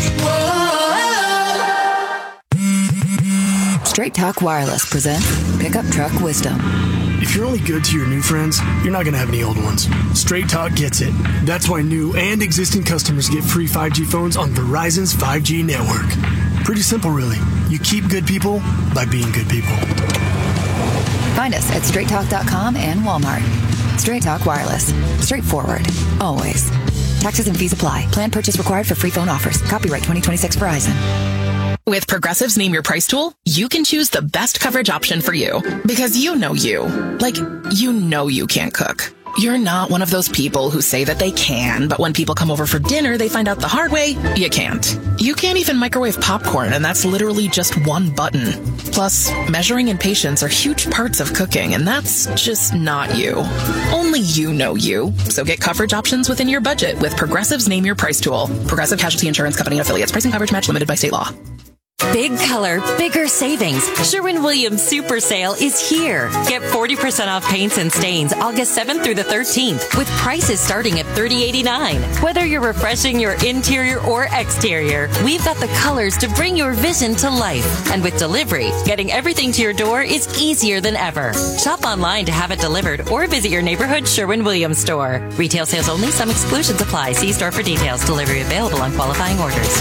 Straight Talk Wireless presents Pickup Truck Wisdom. If you're only good to your new friends, you're not going to have any old ones. Straight Talk gets it. That's why new and existing customers get free five G phones on Verizon's five G network. Pretty simple, really. You keep good people by being good people. Find us at straight talk dot com and Walmart. Straight Talk Wireless. Straightforward. Always. Taxes and fees apply. Plan purchase required for free phone offers. Copyright twenty twenty-six Verizon. With Progressive's Name Your Price tool, you can choose the best coverage option for you. Because you know you. Like, you know you can't cook. You're not one of those people who say that they can, but when people come over for dinner, they find out the hard way, you can't. You can't even microwave popcorn, and that's literally just one button. Plus, measuring and patience are huge parts of cooking, and that's just not you. Only you know you. So get coverage options within your budget with Progressive's Name Your Price tool. Progressive Casualty Insurance Company and affiliates. Pricing coverage match limited by state law. Big color, bigger savings. Sherwin-Williams Super Sale is here. Get forty percent off paints and stains August seventh through the thirteenth with prices starting at thirty eighty-nine. Whether you're refreshing your interior or exterior, we've got the colors to bring your vision to life. And with delivery, getting everything to your door is easier than ever. Shop online to have it delivered or visit your neighborhood Sherwin-Williams store. Retail sales only. Some exclusions apply. See store for details. Delivery available on qualifying orders.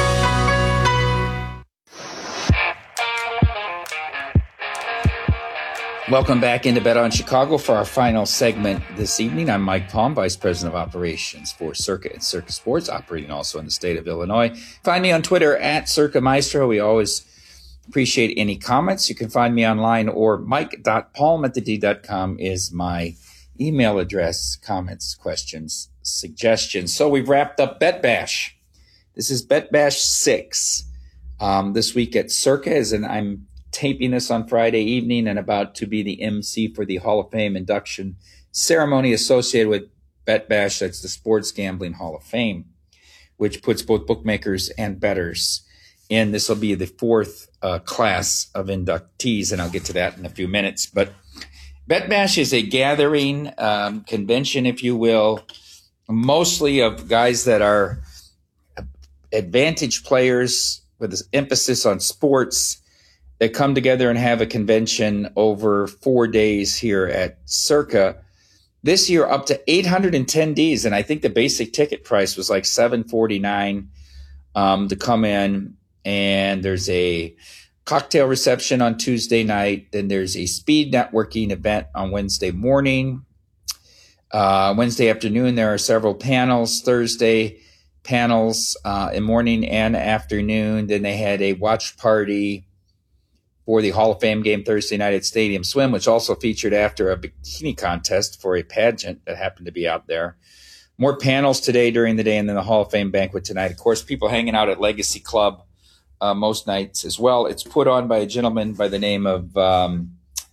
Welcome back into Bet on Chicago for our final segment this evening. I'm Mike Palm, Vice President of Operations for Circa and Circa Sports, operating also in the state of Illinois. Find me on Twitter at Circa Maestro. We always appreciate any comments. You can find me online, or mike dot palm at the d dot com is my email address. Comments, questions, suggestions. So we've wrapped up Bet Bash. This is Bet Bash six. Um, this week at Circa, as in I'm taping this on Friday evening and about to be the M C for the Hall of Fame induction ceremony associated with Bet Bash. That's the Sports Gambling Hall of Fame, which puts both bookmakers and bettors in. This will be the fourth uh, class of inductees, and I'll get to that in a few minutes. But Bet Bash is a gathering, um, convention, if you will, mostly of guys that are advantage players with this emphasis on sports, that come together and have a convention over four days here at Circa. This year up to eight hundred ten Ds, and I think the basic ticket price was like seven forty-nine um, to come in. And there's a cocktail reception on Tuesday night. Then there's a speed networking event on Wednesday morning. Uh, Wednesday afternoon, there are several panels. Thursday, panels uh, in morning and afternoon. Then they had a watch party for the Hall of Fame game Thursday night at Stadium Swim, which also featured after a bikini contest for a pageant that happened to be out there. More panels today during the day, and then the Hall of Fame banquet tonight. Of course, people hanging out at Legacy Club uh, most nights as well. It's put on by a gentleman by the name of um,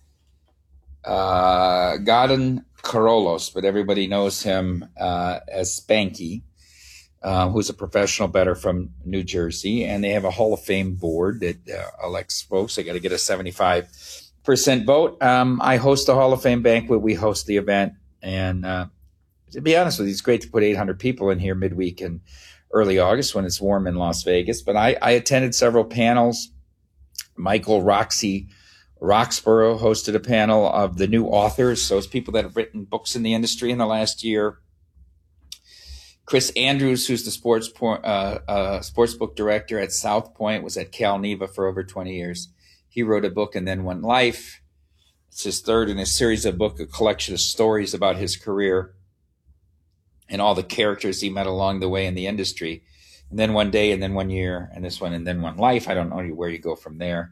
uh, Gordon Carolos, but everybody knows him uh, as Spanky. Uh, who's a professional bettor from New Jersey, and they have a Hall of Fame board that uh, elects folks. They got to get a seventy-five percent vote. Um, I host the Hall of Fame banquet. We host the event, and uh, to be honest with you, it's great to put eight hundred people in here midweek in early August when it's warm in Las Vegas. But I, I attended several panels. Michael Roxy Roxborough hosted a panel of the new authors, so it's people that have written books in the industry in the last year. Chris Andrews, who's the sports uh, uh, sports book director at South Point, was at Cal Neva for over twenty years. He wrote a book, And Then One Life. It's his third in a series of book, a collection of stories about his career and all the characters he met along the way in the industry. And then one day, and then one year, and this one, and then one life. I don't know where you go from there.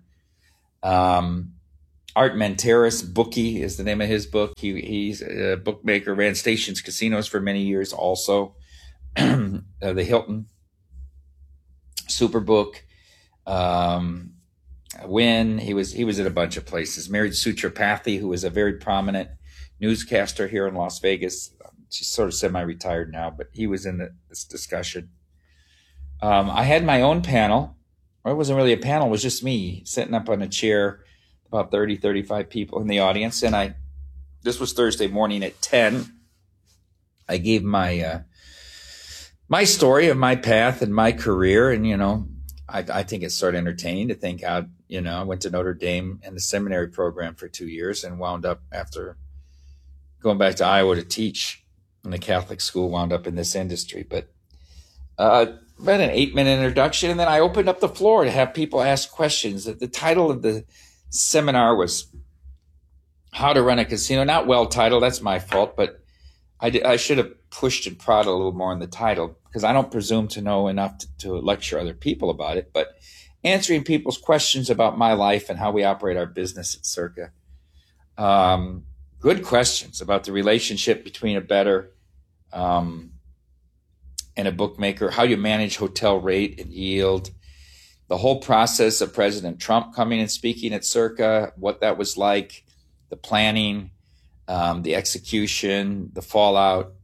Um, Art Menteris, Bookie is the name of his book. He, he's a bookmaker, ran Stations Casinos for many years also. uh, the Hilton, Superbook, um, Win. He was he was at a bunch of places. Married Sutra Pathy, who was a very prominent newscaster here in Las Vegas. She's sort of semi-retired now, but he was in the, this discussion. Um, I had my own panel. Or it wasn't really a panel. It was just me sitting up on a chair, about thirty, thirty-five people in the audience. And I, this was Thursday morning at ten. I gave my, uh, my story of my path and my career. And, you know, I, I think it's sort of entertaining to think how, you know, I went to Notre Dame and the seminary program for two years and wound up after going back to Iowa to teach in the Catholic school, wound up in this industry. But, uh, about an eight minute introduction. And then I opened up the floor to have people ask questions. The title of the seminar was How to Run a Casino. Not well titled. That's my fault, but I, did, I should have pushed and prodded a little more in the title because I don't presume to know enough to, to lecture other people about it, but answering people's questions about my life and how we operate our business at Circa. Um, good questions about the relationship between a bettor, um, and a bookmaker, how you manage hotel rate and yield, the whole process of President Trump coming and speaking at Circa, what that was like, the planning, um, the execution, the fallout,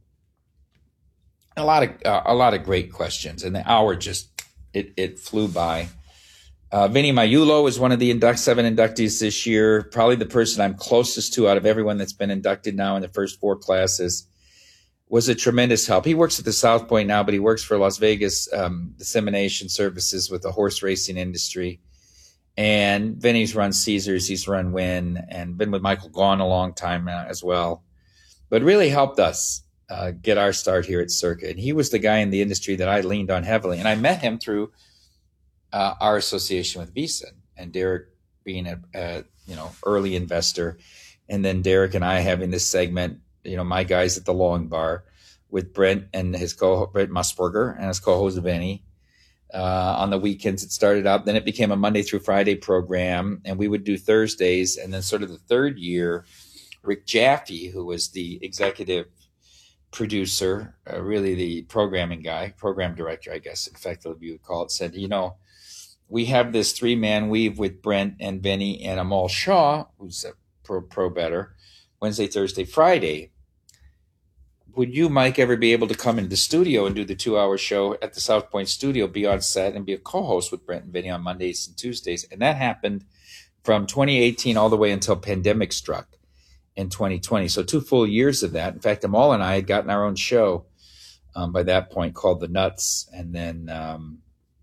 a lot of uh, a lot of great questions, and the hour just it it flew by. Uh, Vinny Maiulo is one of the induct, seven inductees this year, probably the person I'm closest to out of everyone that's been inducted now in the first four classes. Was a tremendous help. He works at the South Point now, but he works for Las Vegas um, Dissemination Services with the horse racing industry. And Vinny's run Caesars, he's run Win, and been with Michael Gaughan a long time now as well. But really helped us uh, get our start here at Circa. And he was the guy in the industry that I leaned on heavily. And I met him through uh, our association with Visa, and Derek being a, a you know early investor, and then Derek and I having this segment. You know, my guys at the Long Bar with Brent and his co Brent Musburger and his co-host Vinny. Uh, on the weekends it started up. Then it became a Monday through Friday program, and we would do Thursdays. And then sort of the third year, Rick Jaffe, who was the executive producer, uh, really the programming guy, program director, I guess, effectively you would call it, said, you know, we have this three-man weave with Brent and Vinny and Amal Shaw, who's a pro, pro bettor, Wednesday, Thursday, Friday. Would you, Mike, ever be able to come into the studio and do the two-hour show at the South Point studio, be on set, and be a co-host with Brent and Vinny on Mondays and Tuesdays? And that happened from twenty eighteen all the way until pandemic struck in twenty twenty. So two full years of that. In fact, Amal and I had gotten our own show um, by that point called The Nuts. And then um,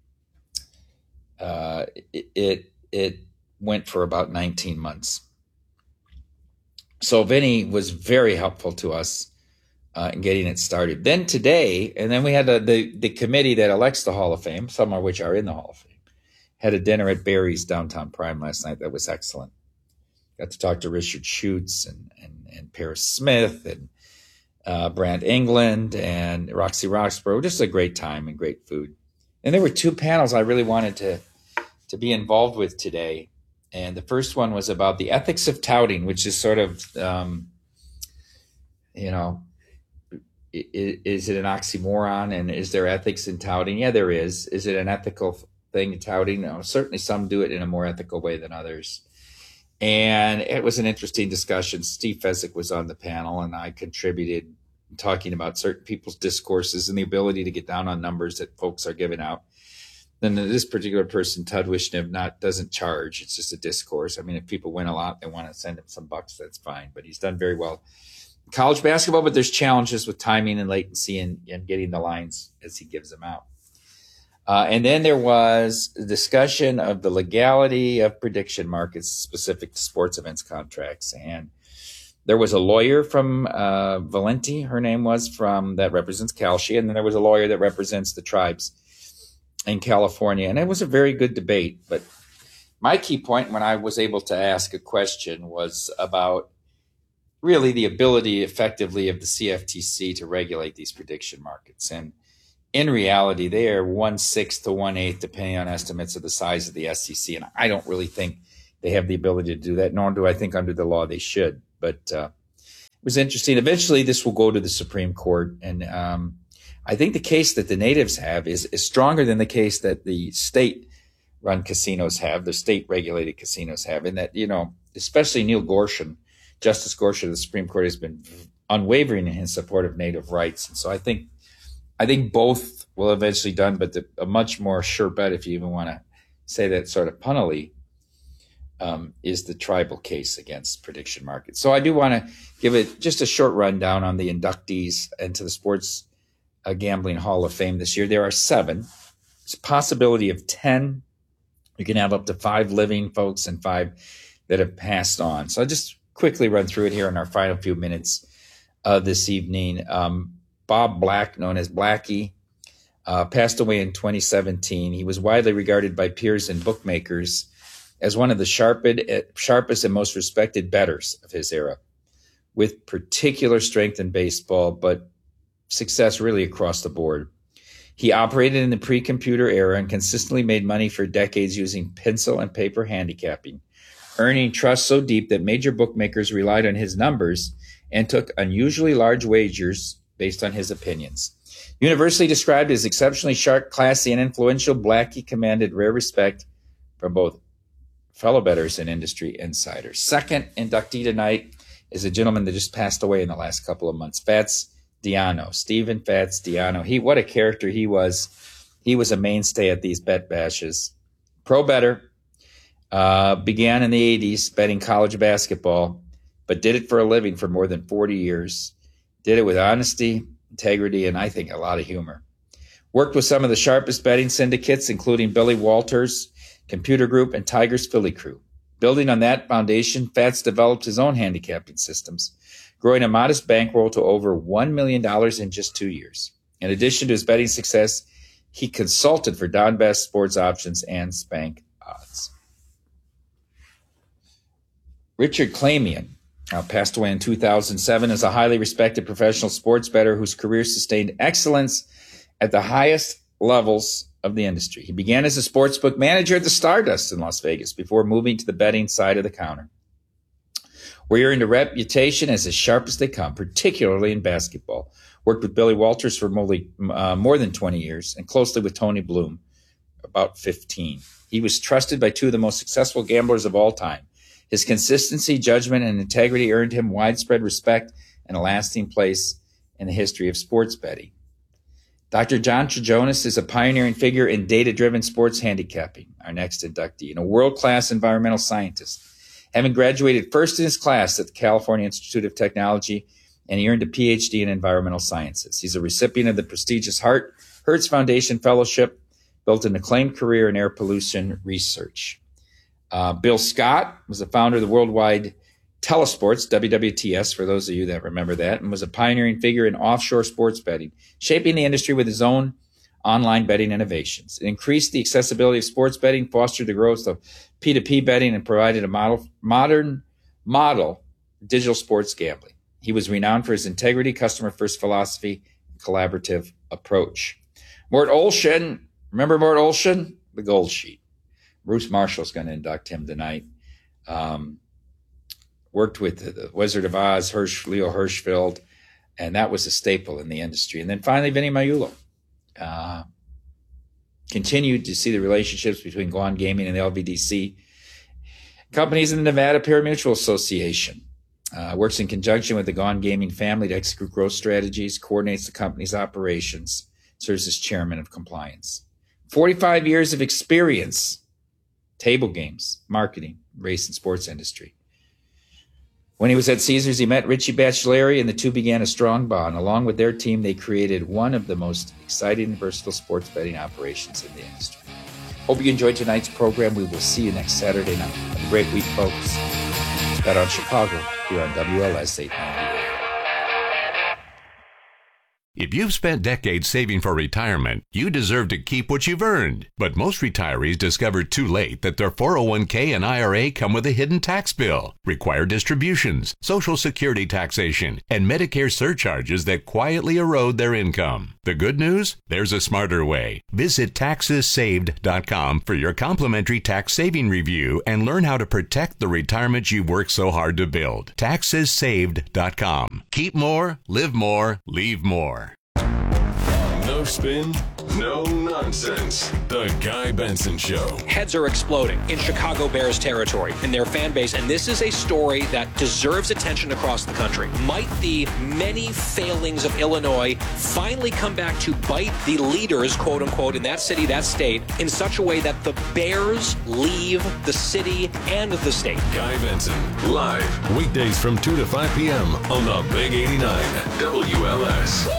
uh, it, it, it went for about nineteen months. So Vinny was very helpful to us uh, in getting it started. Then today, and then we had a, the, the committee that elects the Hall of Fame, some of which are in the Hall of Fame, had a dinner at Barry's Downtown Prime last night. That was excellent. Got to talk to Richard Schutz and, and, and Paris Smith and uh, Brant England and Roxy Roxborough. Just a great time and great food. And there were two panels I really wanted to, to be involved with today. And the first one was about the ethics of touting, which is sort of, um, you know, is, is it an oxymoron, and is there ethics in touting? Yeah, there is. Is it an ethical thing, touting? No, certainly some do it in a more ethical way than others. And it was an interesting discussion. Steve Fezzik was on the panel, and I contributed talking about certain people's discourses and the ability to get down on numbers that folks are giving out. Then this particular person, Todd Wishnev, not doesn't charge. It's just a discourse. I mean, if people win a lot, they want to send him some bucks, that's fine. But he's done very well in college basketball, but there's challenges with timing and latency and, and getting the lines as he gives them out. Uh, and then there was a discussion of the legality of prediction markets specific to sports events contracts. And there was a lawyer from uh, Valenti, her name was, from that represents Kalshi. And then there was a lawyer that represents the tribes in California. And it was a very good debate. But my key point when I was able to ask a question was about really the ability effectively of the C F T C to regulate these prediction markets. And in reality, they are one-sixth to one-eighth, depending on estimates of the size of the S E C. And I don't really think they have the ability to do that, nor do I think under the law they should. But uh, it was interesting. Eventually, this will go to the Supreme Court. And um, I think the case that the natives have is, is stronger than the case that the state-run casinos have, the state-regulated casinos have, in that, you know, especially Neil Gorsuch, Justice Gorsuch of the Supreme Court, has been unwavering in his support of native rights. And so I think I think both will eventually done, but the, a much more sure bet, if you even want to say that sort of punnily, um, is the tribal case against prediction markets. So I do want to give it just a short rundown on the inductees into the Sports uh, Gambling Hall of Fame this year. There are seven. There's a possibility of ten. You can have up to five living folks and five that have passed on. So I'll just quickly run through it here in our final few minutes uh, this evening. Um, Bob Black, known as Blackie, uh, passed away in twenty seventeen. He was widely regarded by peers and bookmakers as one of the sharpest, sharpest and most respected bettors of his era, with particular strength in baseball, but success really across the board. He operated in the pre-computer era and consistently made money for decades using pencil and paper handicapping, earning trust so deep that major bookmakers relied on his numbers and took unusually large wagers based on his opinions. Universally described as exceptionally sharp, classy, and influential, Blackie commanded rare respect from both fellow bettors and industry insiders. Second inductee tonight is a gentleman that just passed away in the last couple of months, Fats Diano, Stephen Fats Diano. He, what a character he was. He was a mainstay at these bet bashes. Pro bettor, uh, began in the eighties betting college basketball, but did it for a living for more than forty years. Did it with honesty, integrity, and I think a lot of humor. Worked with some of the sharpest betting syndicates, including Billy Walters, Computer Group, and Tiger's Philly Crew. Building on that foundation, Fats developed his own handicapping systems, growing a modest bankroll to over one million dollars in just two years. In addition to his betting success, he consulted for Don Best Sports Options and Spank Odds. Richard Clamian Uh, passed away in two thousand seven as a highly respected professional sports bettor whose career sustained excellence at the highest levels of the industry. He began as a sportsbook manager at the Stardust in Las Vegas before moving to the betting side of the counter, where he earned a reputation as as sharp as they come, particularly in basketball. Worked with Billy Walters for more, uh, more than twenty years and closely with Tony Bloom, about fifteen. He was trusted by two of the most successful gamblers of all time. His consistency, judgment, and integrity earned him widespread respect and a lasting place in the history of sports betting. Doctor John Trajonis is a pioneering figure in data-driven sports handicapping, our next inductee, and a world-class environmental scientist. Having graduated first in his class at the California Institute of Technology, and he earned a P H D in environmental sciences. He's a recipient of the prestigious Hart Hertz Foundation Fellowship, built an acclaimed career in air pollution research. Uh, Bill Scott was the founder of the Worldwide Telesports, W W T S, for those of you that remember that, and was a pioneering figure in offshore sports betting, shaping the industry with his own online betting innovations. It increased the accessibility of sports betting, fostered the growth of P two P betting, and provided a model, modern model digital sports gambling. He was renowned for his integrity, customer-first philosophy, and collaborative approach. Mort Olshan, remember Mort Olshan? The Gold Sheet. Bruce Marshall's going to induct him tonight. Um, worked with the, the Wizard of Oz, Hirsch, Leo Hirschfeld, and that was a staple in the industry. And then finally, Vinny Magliulo. Uh, continued to see the relationships between Guan Gaming and the L V D C companies in the Nevada Pari-Mutuel Association. Uh, works in conjunction with the Guan Gaming family to execute growth strategies, coordinates the company's operations, serves as chairman of compliance. forty-five years of experience. Table games, marketing, race and sports industry. When he was at Caesars, he met Richie Bachelari, and the two began a strong bond. Along with their team, they created one of the most exciting and versatile sports betting operations in the industry. Hope you enjoyed tonight's program. We will see you next Saturday night. Have a great week, folks. Bet on Chicago here on W L S eight ninety. If you've spent decades saving for retirement, you deserve to keep what you've earned. But most retirees discover too late that their four oh one k and I R A come with a hidden tax bill, required distributions, Social Security taxation, and Medicare surcharges that quietly erode their income. The good news? There's a smarter way. Visit taxes saved dot com for your complimentary tax saving review and learn how to protect the retirement you've worked so hard to build. taxes saved dot com. Keep more, live more, leave more. No spin, no nonsense. The Guy Benson Show. Heads are exploding in Chicago Bears territory in their fan base, and this is a story that deserves attention across the country. Might the many failings of Illinois finally come back to bite the leaders, quote unquote, in that city, that state, in such a way that the Bears leave the city and the state? Guy Benson, live, weekdays from two to five p.m. on the Big eighty-nine W L S.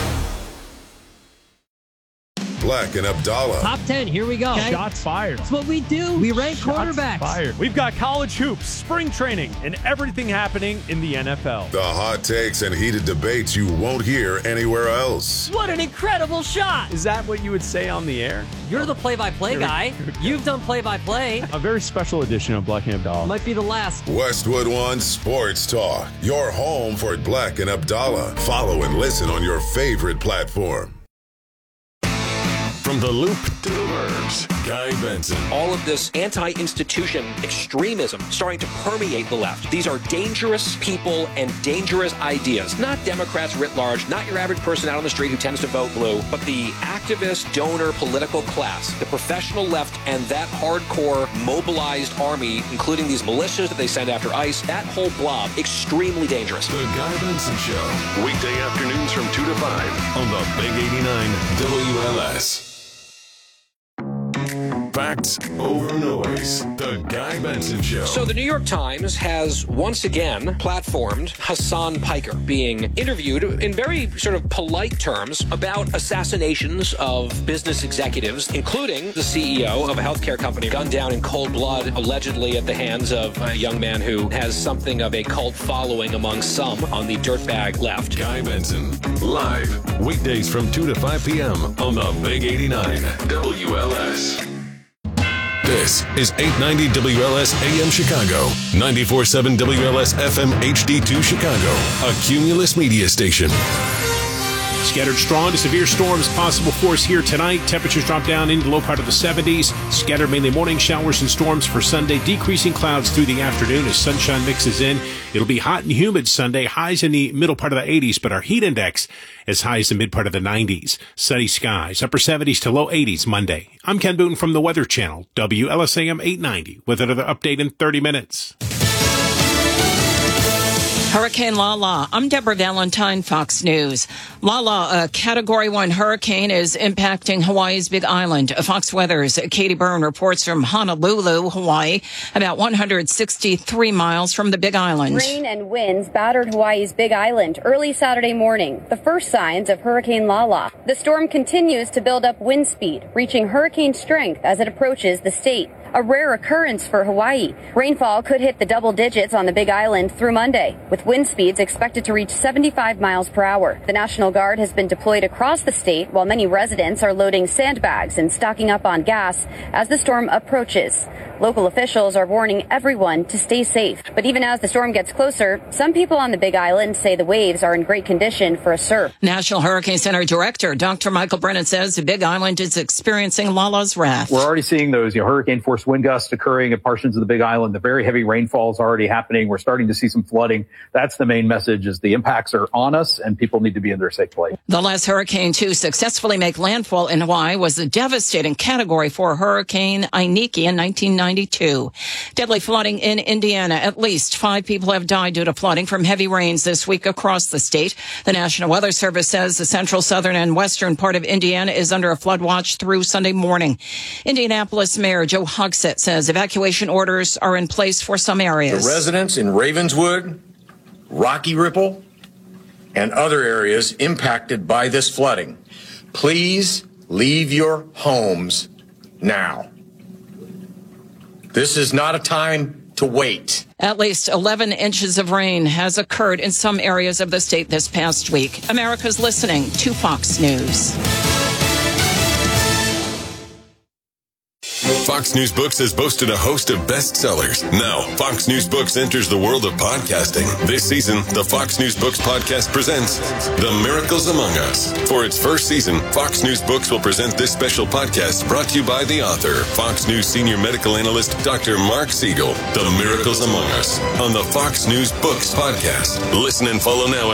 Black and Abdallah. Top ten, here we go. Okay. Shots fired. That's what we do. We rank Shots quarterbacks. Fired. We've got college hoops, spring training, and everything happening in the N F L. The hot takes and heated debates you won't hear anywhere else. What an incredible shot. Is that what you would say on the air? You're the play-by-play guy. You've done play-by-play. A very special edition of Black and Abdallah. Might be the last. Westwood One Sports Talk. Your home for Black and Abdallah. Follow and listen on your favorite platform. From the Loop to the Burbs, Guy Benson. All of this anti-institution extremism starting to permeate the left. These are dangerous people and dangerous ideas. Not Democrats writ large, not your average person out on the street who tends to vote blue, but the activist, donor, political class, the professional left, and that hardcore mobilized army, including these militias that they send after ICE, that whole blob, extremely dangerous. The Guy Benson Show, weekday afternoons from two to five on the Big eighty-nine W L S. Facts over noise. The Guy Benson Show. So the New York Times has once again platformed Hassan Piker being interviewed in very sort of polite terms about assassinations of business executives, including the C E O of a healthcare company gunned down in cold blood, allegedly at the hands of a young man who has something of a cult following among some on the dirtbag left. Guy Benson, live, weekdays from two to five p.m. on the Big eighty-nine W L S. This is eight ninety W L S A M Chicago, ninety-four point seven W L S F M H D two Chicago, a Cumulus media station. Scattered strong to severe storms possible for us here tonight. Temperatures drop down into the low part of the seventies. Scattered mainly morning showers and storms for Sunday. Decreasing clouds through the afternoon as sunshine mixes in. It'll be hot and humid Sunday. Highs in the middle part of the eighties, but our heat index as high as the mid part of the nineties. Sunny skies, upper seventies to low eighties Monday. I'm Ken Boone from the Weather Channel, W L S A M eight ninety, with another update in thirty minutes. Hurricane Lala. I'm Deborah Valentine, Fox News. Lala, a Category one hurricane, is impacting Hawaii's Big Island. Fox Weather's Katie Byrne reports from Honolulu, Hawaii, about one hundred sixty-three miles from the Big Island. Rain and winds battered Hawaii's Big Island early Saturday morning, the first signs of Hurricane Lala. The storm continues to build up wind speed, reaching hurricane strength as it approaches the state. A rare occurrence for Hawaii. Rainfall could hit the double digits on the Big Island through Monday, with wind speeds expected to reach seventy-five miles per hour. The National Guard has been deployed across the state, while many residents are loading sandbags and stocking up on gas as the storm approaches. Local officials are warning everyone to stay safe. But even as the storm gets closer, some people on the Big Island say the waves are in great condition for a surf. National Hurricane Center Director Doctor Michael Brennan says the Big Island is experiencing Lala's wrath. We're already seeing those, you know, hurricane force wind gusts occurring at portions of the Big Island. The very heavy rainfall is already happening. We're starting to see some flooding. That's the main message, is the impacts are on us and people need to be in their safe place. The last hurricane to successfully make landfall in Hawaii was the devastating Category four Hurricane Iniki in nineteen ninety-two. Deadly flooding in Indiana. At least five people have died due to flooding from heavy rains this week across the state. The National Weather Service says the central, southern, and western part of Indiana is under a flood watch through Sunday morning. Indianapolis Mayor Joe Hogsett says evacuation orders are in place for some areas. The residents in Ravenswood, Rocky Ripple, and other areas impacted by this flooding, please leave your homes now. This is not a time to wait. At least eleven inches of rain has occurred in some areas of the state this past week. America's listening to Fox News. Fox News Books has boasted a host of bestsellers. Now, Fox News Books enters the world of podcasting. This season, the Fox News Books podcast presents The Miracles Among Us. For its first season, Fox News Books will present this special podcast brought to you by the author, Fox News senior medical analyst, Doctor Mark Siegel. The Miracles Among Us on the Fox News Books podcast. Listen and follow now